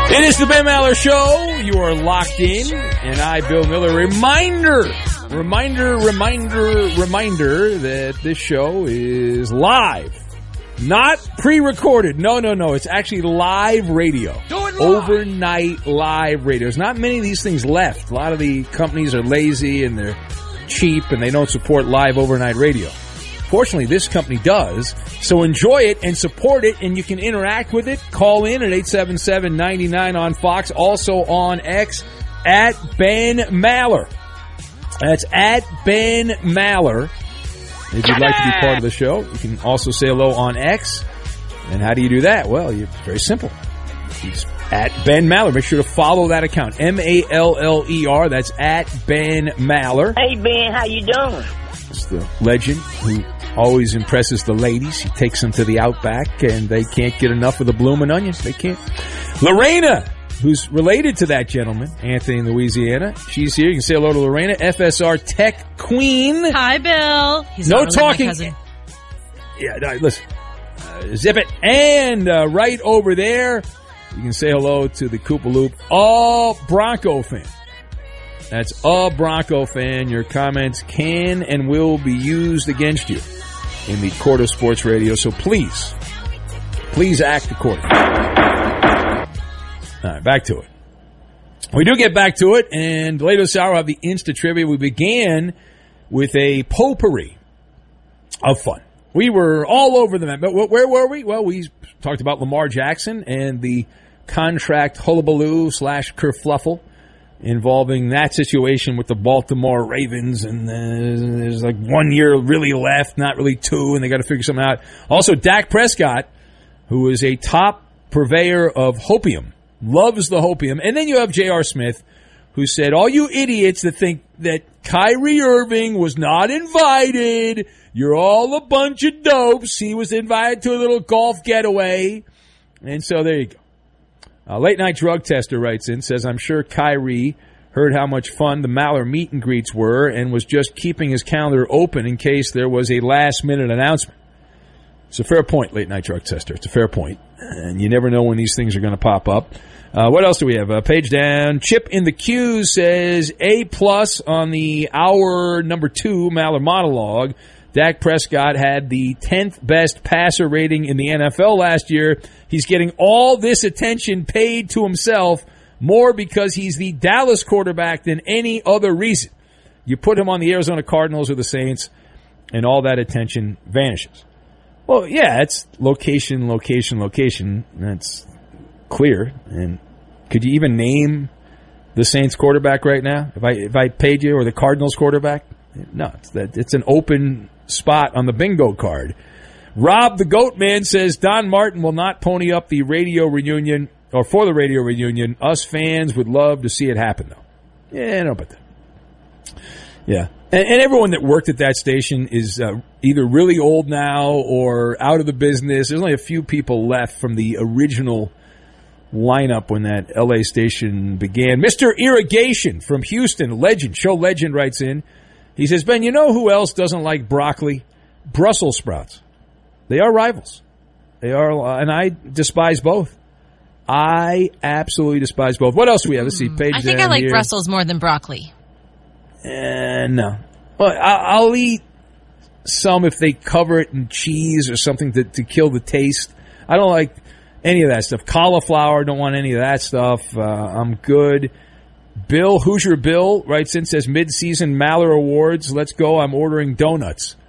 It is the Ben Maller Show. You are locked in, and I, Bill Miller. Reminder that this show is live. Not pre-recorded. No. It's actually live radio. Do it live. Overnight live radio. There's not many of these things left. A lot of the companies are lazy and they're cheap and they don't support live overnight radio. Fortunately, this company does. So enjoy it and support it, and you can interact with it. Call in at 877-99 on Fox. Also on X at Ben Maller. That's at Ben Maller. If you'd like to be part of the show, you can also say hello on X. And how do you do that? Well, you're very simple. It's at Ben Maller. Make sure to follow that account. Maller. That's at Ben Maller. Hey, Ben, how you doing? It's the legend who always impresses the ladies. He takes them to the Outback, and they can't get enough of the bloomin' onions. They can't. Lorena, who's related to that gentleman, Anthony in Louisiana. She's here. You can say hello to Lorena, FSR Tech Queen. Hi, Bill. He's no really talking. Yeah, no, listen. Zip it. And right over there, you can say hello to the Koopa Loop, a Bronco fan. That's a Bronco fan. Your comments can and will be used against you in the court of sports radio. So please act accordingly. All right, back to it. We do get back to it, and later this hour, we'll have the Insta Trivia. We began with a potpourri of fun. We were all over the map. But where were we? Well, we talked about Lamar Jackson and the contract hullabaloo / kerfluffle involving that situation with the Baltimore Ravens, and there's like 1 year really left, not really two, and they got to figure something out. Also, Dak Prescott, who is a top purveyor of hopium, loves the hopium. And then you have J.R. Smith, who said, all you idiots that think that Kyrie Irving was not invited, you're all a bunch of dopes. He was invited to a little golf getaway. And so there you go. Late Night Drug Tester writes in, says, I'm sure Kyrie heard how much fun the Maller meet and greets were and was just keeping his calendar open in case there was a last-minute announcement. It's a fair point, Late Night Drug Tester. It's a fair point. And you never know when these things are going to pop up. What else do we have? Page down. Chip in the queue says A+ on the hour number 2 Maller monologue. Dak Prescott had the 10th best passer rating in the NFL last year. He's getting all this attention paid to himself more because he's the Dallas quarterback than any other reason. You put him on the Arizona Cardinals or the Saints, and all that attention vanishes. Well, yeah, it's location. That's clear. And could you even name the Saints quarterback right now? If I paid you, or the Cardinals quarterback? No, it's an open spot on the bingo card. Rob the Goat Man says Don Martin will not pony up the radio reunion, or for the radio reunion. Us fans would love to see it happen, though. Yeah, I know about that. Yeah. And everyone that worked at that station is either really old now or out of the business. There's only a few people left from the original lineup when that L.A. station began. Mr. Irrigation from Houston, legend, show legend, writes in. He says, Ben, you know who else doesn't like broccoli? Brussels sprouts. They are rivals. They are, and I despise both. I absolutely despise both. What else do we have? Let's see. Page I think down I like here. Brussels more than broccoli. No. Well, I'll eat some if they cover it in cheese or something to kill the taste. I don't like any of that stuff. Cauliflower, don't want any of that stuff. I'm good. Bill, Hoosier Bill, writes in, says, mid-season Maller Awards. Let's go. I'm ordering donuts.